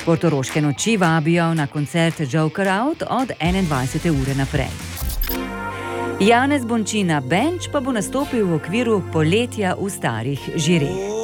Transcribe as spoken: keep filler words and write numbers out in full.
Portoroške noči vabijo na koncert Joker Out od enaindvajsete ure naprej. Janez Bončina Benč pa bo nastopil v okviru Poletja v starih žireh.